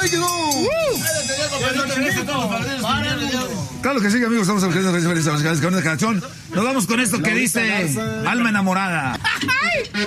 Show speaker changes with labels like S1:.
S1: ¡Ahí quedó!
S2: Claro que sí, amigos, estamos con esta canción. Nos vamos con esto que dice Alma Enamorada.